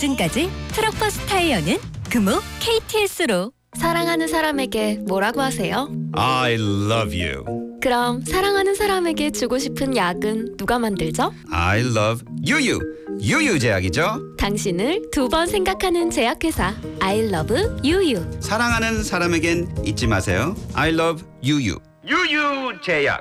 보증까지 트럭버스 타이어는 금호 KTS로. 사랑하는 사람에게 뭐라고 하세요? I love you. 그럼 사랑하는 사람에게 주고 싶은 약은 누가 만들죠? I love 유유. 유유 제약이죠. 당신을 두 번 생각하는 제약회사 I love 유유. 사랑하는 사람에겐 잊지 마세요. I love 유유. 유유 제약.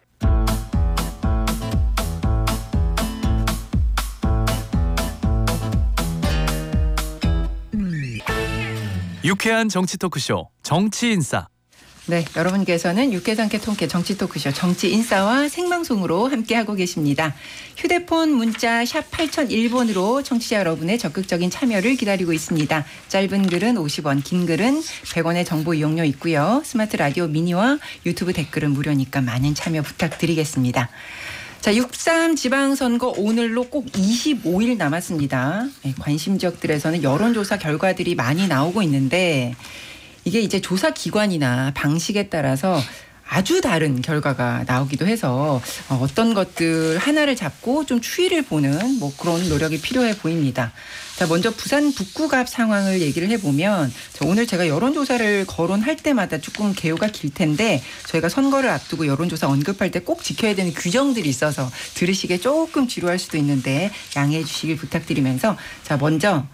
유쾌한 정치 토크쇼 정치인싸. 네, 여러분께서는 유쾌상쾌 통쾌 정치 토크쇼 정치인싸와 생방송으로 함께하고 계십니다. 휴대폰 문자 샵 8001번으로 청취자 여러분의 적극적인 참여를 기다리고 있습니다. 짧은 글은 50원, 긴 글은 100원의 정보 이용료 있고요. 스마트 라디오 미니와 유튜브 댓글은 무료니까 많은 참여 부탁드리겠습니다. 자, 6.3 지방선거 오늘로 꼭 25일 남았습니다. 네, 관심 지역들에서는 여론조사 결과들이 많이 나오고 있는데 이게 이제 조사 기관이나 방식에 따라서 아주 다른 결과가 나오기도 해서 어떤 것들 하나를 잡고 좀 추이를 보는 뭐 그런 노력이 필요해 보입니다. 자, 먼저 부산 북구갑 상황을 얘기를 해보면 오늘 제가 여론조사를 거론할 때마다 조금 개요가 길 텐데 저희가 선거를 앞두고 여론조사 언급할 때 꼭 지켜야 되는 규정들이 있어서 들으시기에 조금 지루할 수도 있는데 양해해 주시길 부탁드리면서 자, 먼저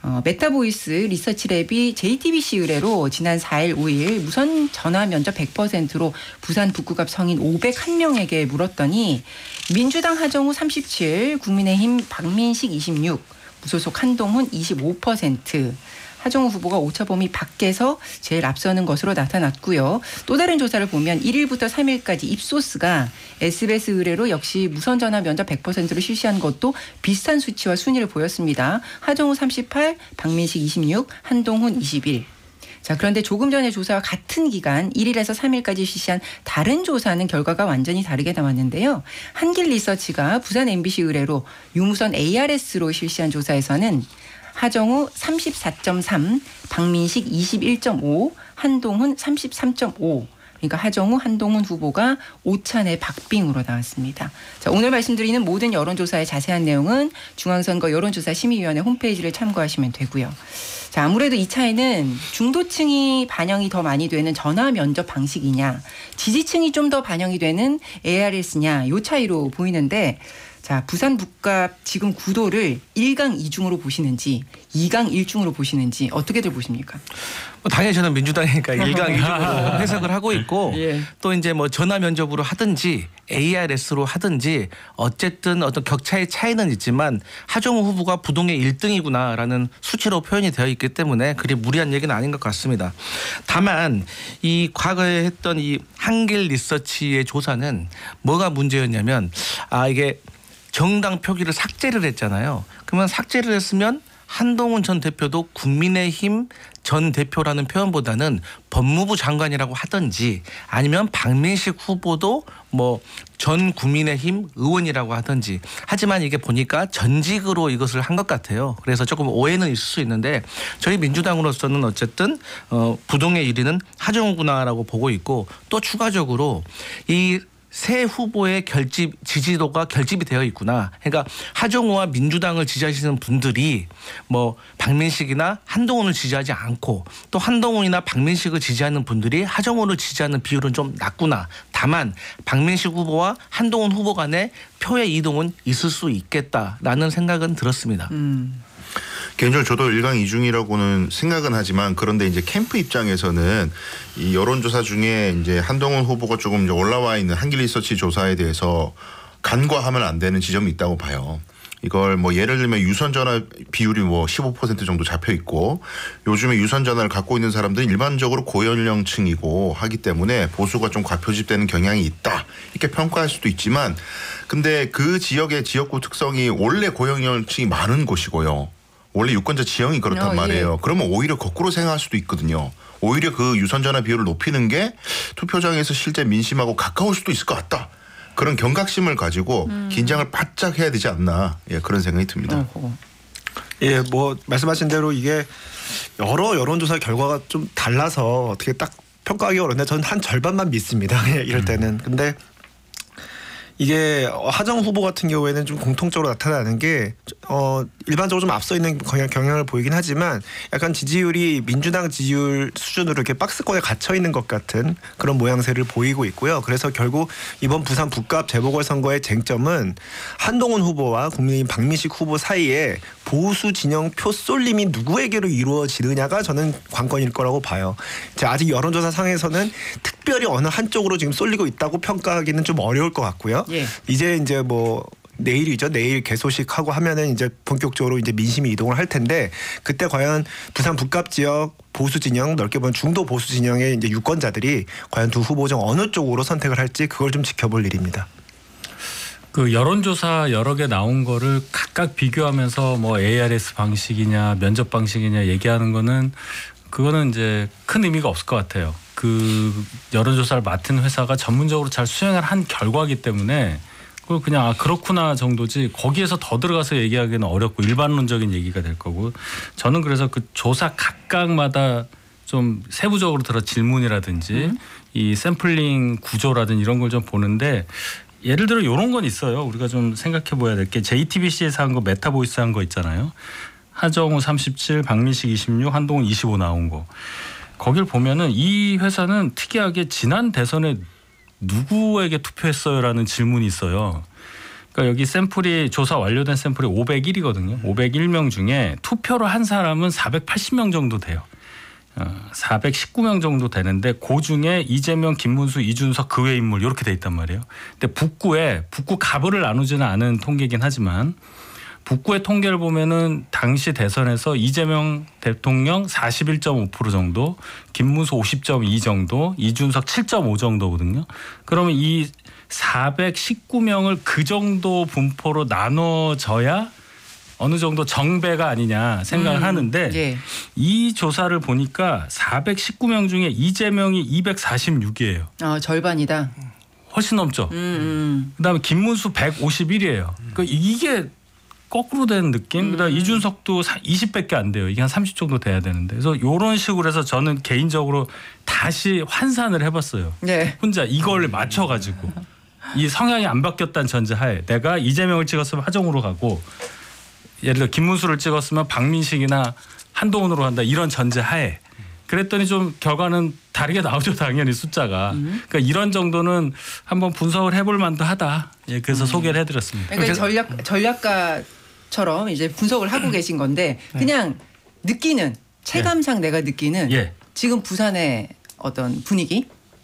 메타보이스 리서치랩이 JTBC 의뢰로 지난 4일 5일 무선 전화 면접 100%로 부산 북구갑 성인 501명에게 물었더니 민주당 하정우 37, 국민의힘 박민식 26, 무소속 한동훈 25%, 하정우 후보가 오차범위 밖에서 제일 앞서는 것으로 나타났고요. 또 다른 조사를 보면 1일부터 3일까지 입소스가 SBS 의뢰로 역시 무선전화 면접 100%를 실시한 것도 비슷한 수치와 순위를 보였습니다. 하정우 38, 박민식 26, 한동훈 21. 자, 그런데 조금 전에 조사와 같은 기간 1일에서 3일까지 실시한 다른 조사는 결과가 완전히 다르게 나왔는데요. 한길 리서치가 부산 MBC 의뢰로 유무선 ARS로 실시한 조사에서는 하정우 34.3, 박민식 21.5, 한동훈 33.5. 그러니까 하정우, 한동훈 후보가 오차내 박빙으로 나왔습니다. 자, 오늘 말씀드리는 모든 여론조사의 자세한 내용은 중앙선거 여론조사심의위원회 홈페이지를 참고하시면 되고요. 자, 아무래도 이 차이는 중도층이 반영이 더 많이 되는 전화 면접 방식이냐, 지지층이 좀 더 반영이 되는 ARS냐, 이 차이로 보이는데 자, 부산 북갑 지금 구도를 1강 2중으로 보시는지 2강 1중으로 보시는지 어떻게들 보십니까? 당연히 저는 민주당이니까 1강 2중으로 해석을 하고 있고 예. 또 이제 뭐 전화 면접으로 하든지 ARS로 하든지 어쨌든 어떤 격차의 차이는 있지만 하정우 후보가 부동의 1등이구나라는 수치로 표현이 되어 있기 때문에 그리 무리한 얘기는 아닌 것 같습니다. 다만 이 과거에 했던 이 한길 리서치의 조사는 뭐가 문제였냐면 이게 정당 표기를 삭제를 했잖아요. 그러면 삭제를 했으면 한동훈 전 대표도 국민의힘 전 대표라는 표현보다는 법무부 장관이라고 하든지 아니면 박민식 후보도 뭐 전 국민의힘 의원이라고 하든지 하지만 이게 보니까 전직으로 이것을 한 것 같아요. 그래서 조금 오해는 있을 수 있는데 저희 민주당으로서는 어쨌든 부동의 1위는 하정우구나라고 보고 있고 또 추가적으로 이 새 후보의 지지도가 결집이 되어 있구나. 그러니까 하정우와 민주당을 지지하시는 분들이 뭐 박민식이나 한동훈을 지지하지 않고 또 한동훈이나 박민식을 지지하는 분들이 하정우를 지지하는 비율은 좀 낮구나. 다만 박민식 후보와 한동훈 후보 간의 표의 이동은 있을 수 있겠다라는 생각은 들었습니다. 개인적으로 저도 1강 2중이라고는 생각은 하지만 그런데 이제 캠프 입장에서는 이 여론조사 중에 이제 한동훈 후보가 조금 이제 올라와 있는 한길 리서치 조사에 대해서 간과하면 안 되는 지점이 있다고 봐요. 이걸 뭐 예를 들면 유선 전화 비율이 뭐 15% 정도 잡혀 있고 요즘에 유선 전화를 갖고 있는 사람들은 일반적으로 고연령층이고 하기 때문에 보수가 좀 과표집되는 경향이 있다. 이렇게 평가할 수도 있지만 근데 그 지역의 지역구 특성이 원래 고연령층이 많은 곳이고요. 원래 유권자 지형이 그렇단 말이에요. 예. 그러면 오히려 거꾸로 생각할 수도 있거든요. 오히려 그 유선전화 비율을 높이는 게 투표장에서 실제 민심하고 가까울 수도 있을 것 같다. 그런 경각심을 가지고 긴장을 바짝 해야 되지 않나. 예, 그런 생각이 듭니다. 예, 뭐 말씀하신 대로 이게 여러 여론조사 결과가 좀 달라서 어떻게 딱 평가하기 어려운데 저는 한 절반만 믿습니다. 이럴 때는. 근데 이게 하정 후보 같은 경우에는 좀 공통적으로 나타나는 게 일반적으로 좀 앞서 있는 경향을 보이긴 하지만 약간 지지율이 민주당 지지율 수준으로 이렇게 박스권에 갇혀 있는 것 같은 그런 모양새를 보이고 있고요. 그래서 결국 이번 부산 북갑 재보궐선거의 쟁점은 한동훈 후보와 국민의힘 박민식 후보 사이에 보수 진영 표 쏠림이 누구에게로 이루어지느냐가 저는 관건일 거라고 봐요. 아직 여론조사 상에서는 특별히 어느 한쪽으로 지금 쏠리고 있다고 평가하기는 좀 어려울 것 같고요. 예. 이제 뭐 내일이죠. 내일 개소식하고 하면은 이제 본격적으로 이제 민심이 이동을 할 텐데 그때 과연 부산 북갑 지역 보수 진영 넓게 보면 중도 보수 진영의 이제 유권자들이 과연 두 후보 중 어느 쪽으로 선택을 할지 그걸 좀 지켜볼 일입니다. 그 여론조사 여러 개 나온 거를 각각 비교하면서 뭐 ARS 방식이냐 면접 방식이냐 얘기하는 거는 그거는 이제 큰 의미가 없을 것 같아요. 그 여론조사를 맡은 회사가 전문적으로 잘 수행을 한 결과이기 때문에 그걸 그냥 그렇구나 정도지 거기에서 더 들어가서 얘기하기는 어렵고 일반론적인 얘기가 될 거고 저는 그래서 그 조사 각각마다 좀 세부적으로 들어 질문이라든지 이 샘플링 구조라든지 이런 걸 좀 보는데 예를 들어 이런 건 있어요. 우리가 좀 생각해 봐야 될 게 JTBC에서 한 거 메타보이스 한 거 있잖아요. 하정우 37, 박민식 26, 한동훈 25 나온 거. 거길 보면은 이 회사는 특이하게 지난 대선에 누구에게 투표했어요라는 질문이 있어요. 그러니까 여기 샘플이 조사 완료된 샘플이 501이거든요. 501명 중에 투표를 한 사람은 480명 정도 돼요. 419명 정도 되는데 그 중에 이재명, 김문수, 이준석 그 외 인물 이렇게 돼 있단 말이에요. 근데 북구 가부를 나누지는 않은 통계이긴 하지만 북구의 통계를 보면은 당시 대선에서 이재명 대통령 41.5% 정도, 김문수 50.2 정도, 이준석 7.5 정도거든요. 그러면 이 419명을 그 정도 분포로 나눠져야 어느 정도 정배가 아니냐 생각을 하는데 예. 이 조사를 보니까 419명 중에 이재명이 246이에요. 절반이다. 훨씬 넘죠. 그다음에 김문수 151이에요. 그러니까 이게 거꾸로 되는 느낌. 그다음에 이준석도 20밖에 안 돼요. 이게 한 30 정도 돼야 되는데. 그래서 이런 식으로 해서 저는 개인적으로 다시 환산을 해봤어요. 네. 혼자 이걸 맞춰가지고 이 성향이 안 바뀌었다는 전제하에 내가 이재명을 찍었으면 하정우로 가고 예를 들어 김문수를 찍었으면 박민식이나 한동훈으로 간다 이런 전제하에 그랬더니 좀 결과는 다르게 나오죠. 당연히 숫자가. 그러니까 이런 정도는 한번 분석을 해볼 만도 하다. 예, 그래서 소개를 해드렸습니다. 그러니까 전략가처럼 이제 분석을 하고 계신 건데 그냥 느끼는 체감상 내가 느끼는 예. 지금 부산의 어떤 분위기?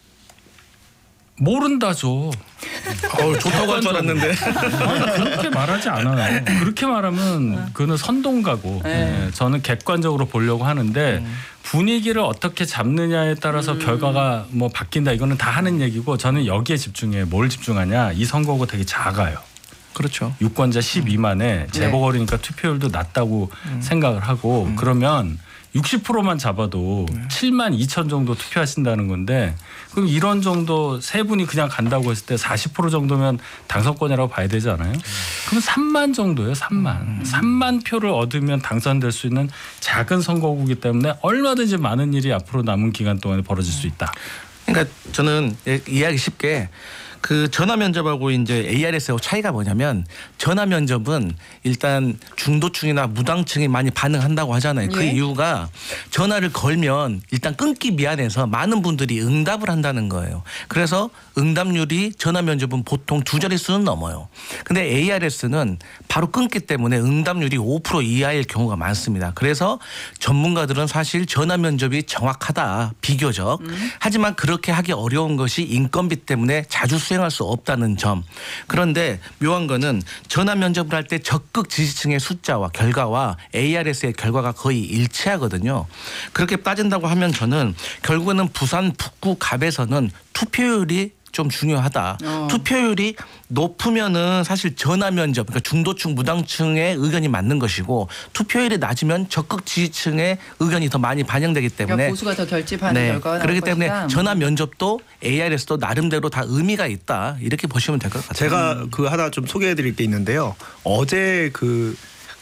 모른다죠. 좋다고 할 줄 알았는데. 아니, 그렇게 말하지 않아요. 그렇게 말하면 그거는 선동가고 예, 저는 객관적으로 보려고 하는데 분위기를 어떻게 잡느냐에 따라서 결과가 뭐 바뀐다 이거는 다 하는 얘기고 저는 여기에 집중해. 뭘 집중하냐. 이 선거구 되게 작아요. 그렇죠. 유권자 12만에 재보궐이니까 투표율도 낮다고 생각을 하고 그러면 60%만 잡아도 7만 2천 정도 투표하신다는 건데 그럼 이런 정도 세 분이 그냥 간다고 했을 때 40% 정도면 당선권이라고 봐야 되지 않아요? 그럼 3만 정도예요. 3만. 3만 표를 얻으면 당선될 수 있는 작은 선거구이기 때문에 얼마든지 많은 일이 앞으로 남은 기간 동안에 벌어질 수 있다. 그러니까 저는 이해하기 쉽게 그 전화 면접하고 이제 ARS하고 차이가 뭐냐면 전화 면접은 일단 중도층이나 무당층이 많이 반응한다고 하잖아요. 그 이유가 전화를 걸면 일단 끊기 미안해서 많은 분들이 응답을 한다는 거예요. 그래서 응답률이 전화 면접은 보통 2자릿수는 넘어요. 근데 ARS는 바로 끊기 때문에 응답률이 5% 이하일 경우가 많습니다. 그래서 전문가들은 사실 전화 면접이 정확하다 비교적. 하지만 그렇게 하기 어려운 것이 인건비 때문에 자주 수행할 수 없다는 점. 그런데 묘한 거는 전화 면접을 할 때 적극 지지층의 숫자와 결과와 ARS의 결과가 거의 일치하거든요. 그렇게 따진다고 하면 저는 결국에는 부산 북구 갑에서는 투표율이 좀 중요하다. 투표율이 높으면은 사실 전화 면접, 그러니까 중도층, 무당층의 의견이 맞는 것이고 투표율이 낮으면 적극 지지층의 의견이 더 많이 반영되기 때문에 그러니까 보수가 더 결집하는 결과가 나올 그렇기 때문에 것이다. 전화 면접도 ARS도 나름대로 다 의미가 있다. 이렇게 보시면 될 것 같아요. 제가 그 하나 좀 소개해드릴 게 있는데요. 어제 그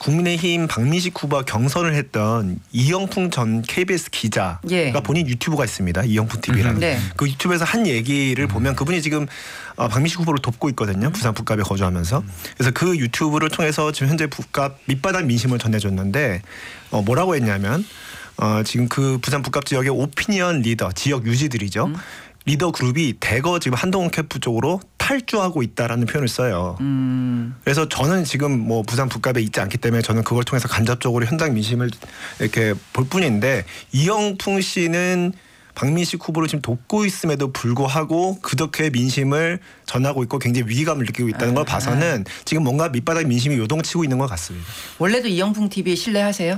국민의힘 박민식 후보와 경선을 했던 이영풍 전 KBS 기자가 예. 본인 유튜브가 있습니다. 이영풍 TV라는. 네. 그 유튜브에서 한 얘기를 보면 그분이 지금 박민식 후보를 돕고 있거든요. 부산 북갑에 거주하면서. 그래서 그 유튜브를 통해서 지금 현재 북갑 밑바닥 민심을 전해줬는데 뭐라고 했냐면 지금 그 부산 북갑 지역의 오피니언 리더 지역 유지들이죠. 리더 그룹이 대거 지금 한동훈 캠프 쪽으로 탈주하고 있다라는 표현을 써요. 그래서 저는 지금 뭐 부산 북갑에 있지 않기 때문에 저는 그걸 통해서 간접적으로 현장 민심을 이렇게 볼 뿐인데 이영풍 씨는 박민식 후보를 지금 돕고 있음에도 불구하고 그렇게 민심을 전하고 있고 굉장히 위기감을 느끼고 있다는 걸 봐서는 지금 뭔가 밑바닥 민심이 요동치고 있는 것 같습니다. 원래도 이영풍 TV 신뢰하세요?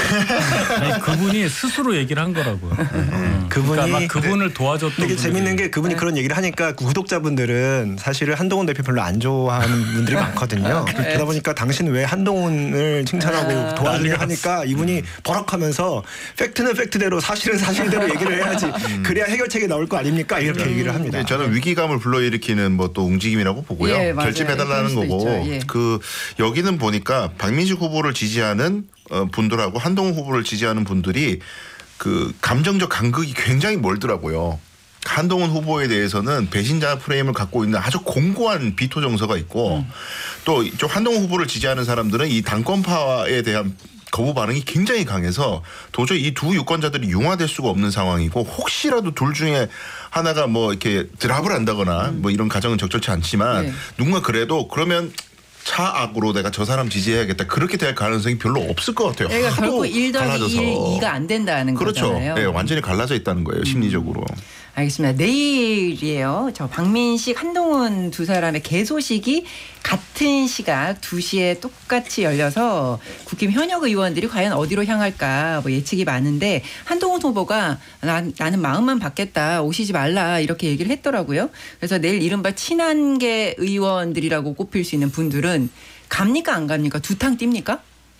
아니, 그분이 스스로 얘기를 한 거라고요. 그분이 그러니까 아마 그분을 도와줬던 이게 재밌는 게 그분이 그런 얘기를 하니까 구독자분들은 사실은 한동훈 대표 별로 안 좋아하는 분들이 많거든요. 그러다 보니까 당신 왜 한동훈을 칭찬하고 도와주려 하니까 이분이 버럭하면서 팩트는 팩트대로 사실은 사실대로 얘기를 해야지 그래야 해결책이 나올 거 아닙니까? 이렇게 얘기를 합니다. 네, 저는 위기감을 불러일으키는 뭐 또 움직임이라고 보고요. 예, 맞아요. 결집해달라는 그럴 수도 거고 있죠. 예. 그 여기는 보니까 박민식 후보를 지지하는 분들하고 한동훈 후보를 지지하는 분들이 그 감정적 간극이 굉장히 멀더라고요. 한동훈 후보에 대해서는 배신자 프레임을 갖고 있는 아주 공고한 비토 정서가 있고 또 이쪽 한동훈 후보를 지지하는 사람들은 이 당권파에 대한 거부 반응이 굉장히 강해서 도저히 이 두 유권자들이 융화될 수가 없는 상황이고 혹시라도 둘 중에 하나가 뭐 이렇게 드랍을 한다거나 뭐 이런 가정은 적절치 않지만 네. 누군가 그래도 그러면 차악으로 내가 저 사람 지지해야겠다 그렇게 될 가능성이 별로 없을 것 같아요. 그러니까 하도 결국 1 더하기 갈라져서. 1, 2가 안 된다는 그렇죠. 거잖아요. 네, 완전히 갈라져 있다는 거예요. 심리적으로. 알겠습니다. 내일이에요. 저 박민식, 한동훈 두 사람의 개소식이 같은 시각 2시에 똑같이 열려서 국힘 현역 의원들이 과연 어디로 향할까 뭐 예측이 많은데 한동훈 후보가 나는 마음만 받겠다 오시지 말라 이렇게 얘기를 했더라고요. 그래서 내일 이른바 친한계 의원들이라고 꼽힐 수 있는 분들은 갑니까 안 갑니까? 두탕 띱니까?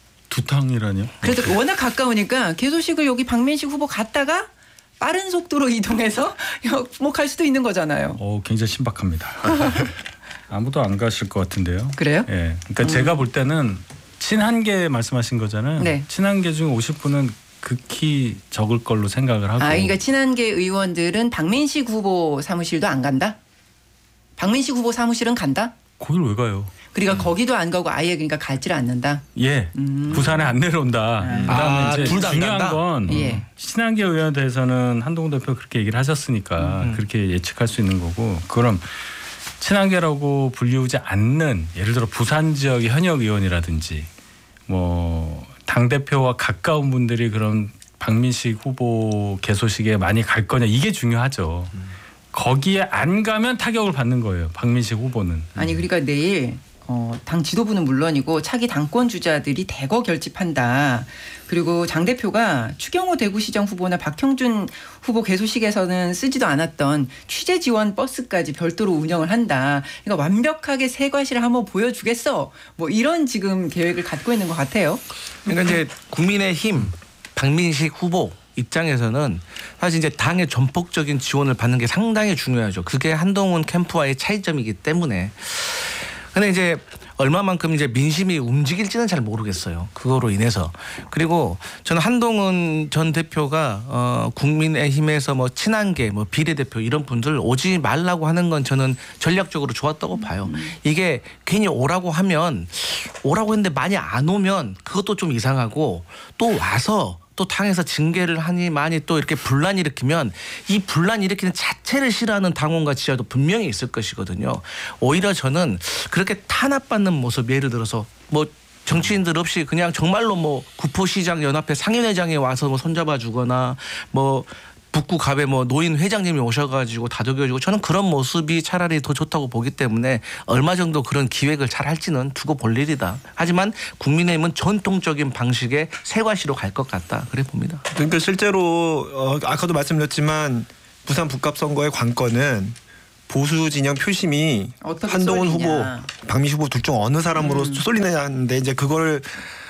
두탕이라뇨? 그래도 워낙 가까우니까 개소식을 여기 박민식 후보 갔다가 빠른 속도로 이동해서 뭐 갈 수도 있는 거잖아요. 굉장히 신박합니다. 아무도 안 가실 것 같은데요. 그래요? 예. 그러니까 제가 볼 때는 친한계 말씀하신 거잖아요. 네. 친한계 중 50분은 극히 적을 걸로 생각을 하고. 그러니까 친한계 의원들은 박민식 후보 사무실도 안 간다? 박민식 후보 사무실은 간다? 거길 왜 가요? 그러니까 거기도 안 가고 아예 그러니까 가지를 않는다. 예, 부산에 안 내려온다. 그다음에 이제 둘 다 안 중요한 간다? 건 예. 친한계 의원에 대해서는 한동훈 대표 그렇게 얘기를 하셨으니까 그렇게 예측할 수 있는 거고 그럼 친한계라고 불리우지 않는 예를 들어 부산 지역의 현역 의원이라든지 뭐 당 대표와 가까운 분들이 그런 박민식 후보 개소식에 많이 갈 거냐 이게 중요하죠. 거기에 안 가면 타격을 받는 거예요. 박민식 후보는. 아니 그러니까 내일 당 지도부는 물론이고 차기 당권 주자들이 대거 결집한다. 그리고 장 대표가 추경호 대구시장 후보나 박형준 후보 개소식에서는 쓰지도 않았던 취재 지원 버스까지 별도로 운영을 한다. 그러니까 완벽하게 새 과실을 한번 보여주겠어. 뭐 이런 지금 계획을 갖고 있는 것 같아요. 그러니까 이제 국민의힘 박민식 후보 입장에서는 사실 이제 당의 전폭적인 지원을 받는 게 상당히 중요하죠. 그게 한동훈 캠프와의 차이점이기 때문에. 근데 이제 얼마만큼 이제 민심이 움직일지는 잘 모르겠어요. 그거로 인해서. 그리고 저는 한동훈 전 대표가 국민의힘에서 뭐 친한계, 뭐 비례대표 이런 분들 오지 말라고 하는 건 저는 전략적으로 좋았다고 봐요. 이게 괜히 오라고 하면 오라고 했는데 많이 안 오면 그것도 좀 이상하고 또 와서 또 당에서 징계를 하니 많이 또 이렇게 분란 일으키면 이 분란 일으키는 자체를 싫어하는 당원과 지지자도 분명히 있을 것이거든요. 오히려 저는 그렇게 탄압받는 모습 예를 들어서 뭐 정치인들 없이 그냥 정말로 뭐 구포시장 연합회 상임회장에 와서 뭐 손잡아 주거나 뭐 북구갑에 뭐 노인 회장님이 오셔가지고 다독여주고 저는 그런 모습이 차라리 더 좋다고 보기 때문에 얼마 정도 그런 기획을 잘 할지는 두고 볼 일이다. 하지만 국민의힘은 전통적인 방식의 세과시로 갈 것 같다. 그래 봅니다. 그러니까 실제로 아까도 말씀드렸지만 부산 북갑 선거의 관건은 보수 진영 표심이 한동훈 쏠리냐. 후보, 박민식 후보 둘 중 어느 사람으로 쏠리느냐인데 이제 그걸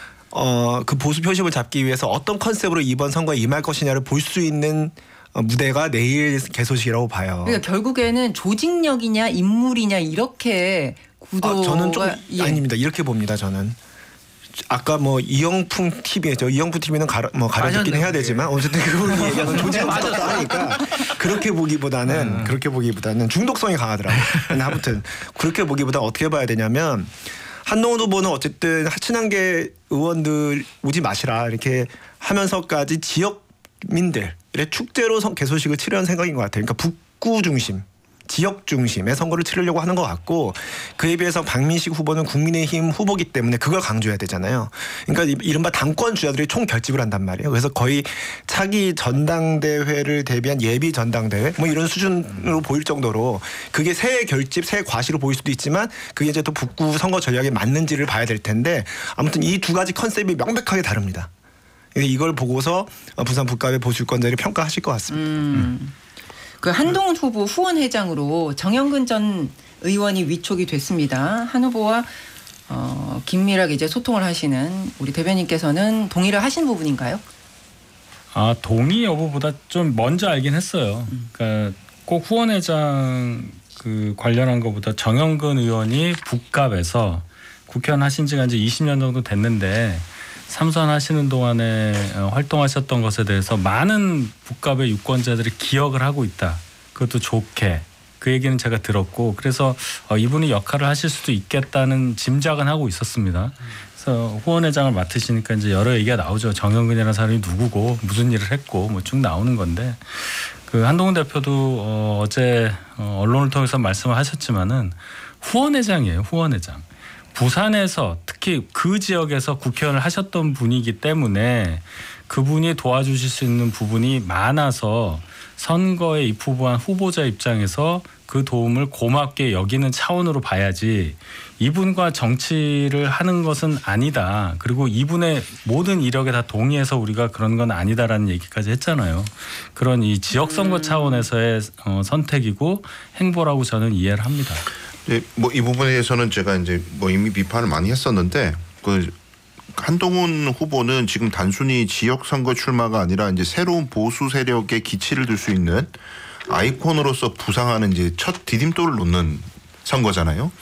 그 보수 표심을 잡기 위해서 어떤 컨셉으로 이번 선거에 임할 것이냐를 볼 수 있는 무대가 내일 개소식이라고 봐요. 그러니까 결국에는 조직력이냐 인물이냐 이렇게 구도가 저는 좀 예. 아닙니다. 이렇게 봅니다. 저는 아까 뭐 이영풍 TV죠. 이영풍 TV는 가려듣긴 해야 되지만 어쨌든 그분이 얘기하는 조지가 빠졌다 하니까 그렇게 보기보다는 중독성이 강하더라고요. 근데 아무튼 그렇게 보기보다 어떻게 봐야 되냐면 한동훈 후보는 어쨌든 친한계 의원들 오지 마시라 이렇게 하면서까지 지역민들의 축제로 개소식을 치려는 생각인 것 같아요. 그러니까 북구 중심. 지역 중심의 선거를 치르려고 하는 것 같고 그에 비해서 박민식 후보는 국민의힘 후보기 때문에 그걸 강조해야 되잖아요. 그러니까 이른바 당권 주자들이 총 결집을 한단 말이에요. 그래서 거의 차기 전당대회를 대비한 예비 전당대회 뭐 이런 수준으로 보일 정도로 그게 새 결집, 새 과시로 보일 수도 있지만 그게 이제 또 북구 선거 전략에 맞는지를 봐야 될 텐데 아무튼 이 두 가지 컨셉이 명백하게 다릅니다. 이걸 보고서 부산 북갑의 보수권자들이 평가하실 것 같습니다. 그 한동훈 후보 후원회장으로 정영근 전 의원이 위촉이 됐습니다. 한 후보와 긴밀하게 이제 소통을 하시는 우리 대변인께서는 동의를 하신 부분인가요? 아, 동의 여부보다 좀 먼저 알긴 했어요. 그러니까 꼭 후원회장 그 관련한 것보다 정영근 의원이 북갑에서 국회의원 하신 지가 이제 20년 정도 됐는데 삼선하시는 동안에 활동하셨던 것에 대해서 많은 북갑의 유권자들이 기억을 하고 있다. 그것도 좋게. 그 얘기는 제가 들었고 그래서 이분이 역할을 하실 수도 있겠다는 짐작은 하고 있었습니다. 그래서 후원회장을 맡으시니까 이제 여러 얘기가 나오죠. 정영근이라는 사람이 누구고 무슨 일을 했고 뭐 쭉 나오는 건데 그 한동훈 대표도 어제 언론을 통해서 말씀을 하셨지만은 후원회장이에요. 후원회장. 부산에서 특히 그 지역에서 국회의원을 하셨던 분이기 때문에 그분이 도와주실 수 있는 부분이 많아서 선거에 입후보한 후보자 입장에서 그 도움을 고맙게 여기는 차원으로 봐야지 이분과 정치를 하는 것은 아니다. 그리고 이분의 모든 이력에 다 동의해서 우리가 그런 건 아니다라는 얘기까지 했잖아요. 그런 이 지역선거 차원에서의 선택이고 행보라고 저는 이해를 합니다. 네, 뭐 이 부분에 대해서는 제가 이제 뭐 이미 비판을 많이 했었는데 그 한동훈 후보는 지금 단순히 지역 선거 출마가 아니라 이제 새로운 보수 세력의 기치를 들 수 있는 아이콘으로서 부상하는 이제 첫 디딤돌을 놓는 선거잖아요.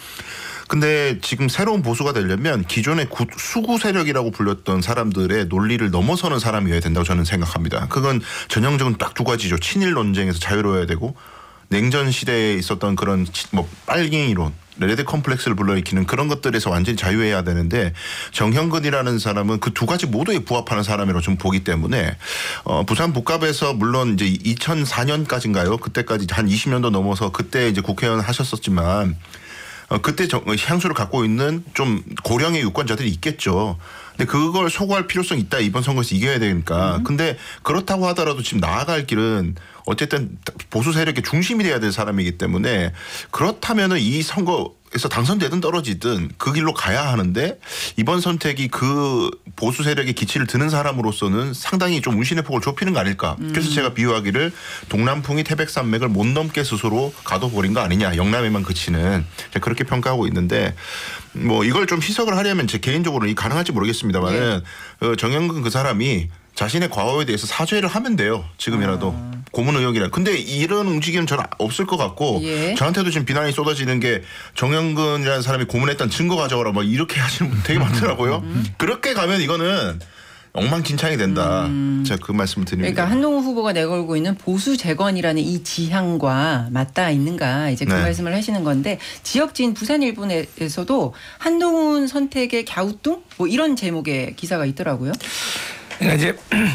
근데 지금 새로운 보수가 되려면 기존의 수구 세력이라고 불렸던 사람들의 논리를 넘어서는 사람이어야 된다고 저는 생각합니다. 그건 전형적인 딱 두 가지죠. 친일 논쟁에서 자유로워야 되고 냉전 시대에 있었던 그런 뭐 빨갱이론, 레드 컴플렉스를 불러일으키는 그런 것들에서 완전히 자유해야 되는데 정형근이라는 사람은 그 두 가지 모두에 부합하는 사람이라고 좀 보기 때문에 부산 북갑에서 물론 이제 2004년까지인가요? 그때까지 한 20년도 넘어서 그때 이제 국회의원 하셨었지만 그때 향수를 갖고 있는 좀 고령의 유권자들이 있겠죠. 근데 그걸 소구할 필요성이 있다. 이번 선거에서 이겨야 되니까. 근데 그렇다고 하더라도 지금 나아갈 길은 어쨌든 보수 세력의 중심이 돼야 될 사람이기 때문에 그렇다면은 이 선거에서 당선되든 떨어지든 그 길로 가야 하는데 이번 선택이 그 보수 세력의 기치를 드는 사람으로서는 상당히 좀 운신의 폭을 좁히는 거 아닐까. 그래서 제가 비유하기를 동남풍이 태백산맥을 못 넘게 스스로 가둬버린 거 아니냐. 영남에만 그치는 제가 그렇게 평가하고 있는데 뭐 이걸 좀 희석을 하려면 제 개인적으로는 가능할지 모르겠습니다만은 정영근 그 사람이 자신의 과거에 대해서 사죄를 하면 돼요. 지금이라도. 고문 의혹이라. 근데 이런 움직임은 저는 없을 것 같고 저한테도 지금 비난이 쏟아지는 게 정영근이라는 사람이 고문했던 증거 가져오라 뭐 이렇게 하시는 분 되게 많더라고요. 그렇게 가면 이거는 엉망진창이 된다. 제가 그 말씀을 드립니다. 그러니까 한동훈 후보가 내걸고 있는 보수 재건이라는 이 지향과 맞닿아 있는가 이제 그 말씀을 하시는 건데 지역지인 부산일보에서도 한동훈 선택의 갸우뚱 뭐 이런 제목의 기사가 있더라고요. 그러니까 이제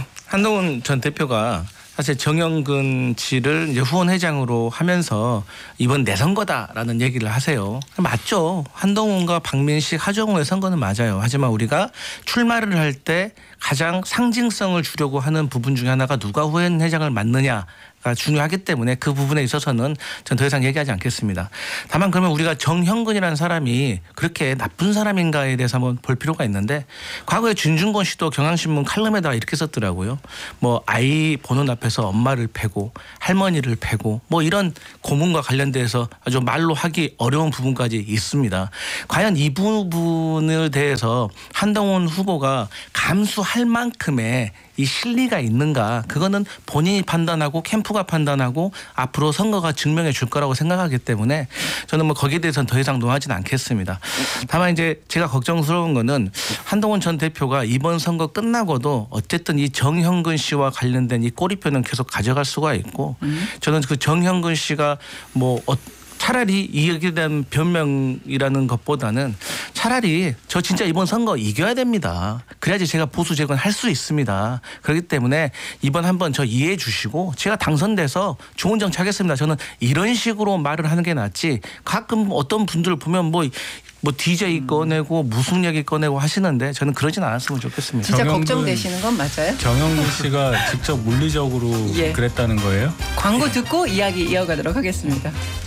한동훈 전 대표가 사실 정영근 씨를 이제 후원회장으로 하면서 이번 내 선거다라는 얘기를 하세요. 맞죠. 한동훈과 박민식, 하정우의 선거는 맞아요. 하지만 우리가 출마를 할 때 가장 상징성을 주려고 하는 부분 중에 하나가 누가 후원회장을 맡느냐가 중요하기 때문에 그 부분에 있어서는 전 더 이상 얘기하지 않겠습니다. 다만 그러면 우리가 정형근이라는 사람이 그렇게 나쁜 사람인가에 대해서 한번 볼 필요가 있는데 과거에 준중권 씨도 경향신문 칼럼에다가 이렇게 썼더라고요. 뭐 아이 보는 앞에서 엄마를 패고 할머니를 패고 뭐 이런 고문과 관련돼서 아주 말로 하기 어려운 부분까지 있습니다. 과연 이 부분에 대해서 한동훈 후보가 감수할 할 만큼의 이 실리가 있는가 그거는 본인이 판단하고 캠프가 판단하고 앞으로 선거가 증명해 줄 거라고 생각하기 때문에 저는 뭐 거기에 대해서는 더 이상 논하지는 않겠습니다. 다만 이제 제가 걱정스러운 거는 한동훈 전 대표가 이번 선거 끝나고도 어쨌든 이 정형근 씨와 관련된 이 꼬리표는 계속 가져갈 수가 있고 저는 그 정형근 씨가 뭐 차라리 이에 대한 변명이라는 것보다는 차라리 저 진짜 이번 선거 이겨야 됩니다. 그래야지 제가 보수 재건할 수 있습니다. 그렇기 때문에 이번 한번 저 이해해 주시고 제가 당선돼서 좋은 정치 하겠습니다. 저는 이런 식으로 말을 하는 게 낫지 가끔 어떤 분들 보면 뭐 DJ 꺼내고 무슨 얘기 꺼내고 하시는데 저는 그러진 않았으면 좋겠습니다. 진짜 정영근- 걱정되시는 건 맞아요? 정영근 씨가 직접 물리적으로 예. 그랬다는 거예요? 광고 듣고 이야기 이어가도록 하겠습니다.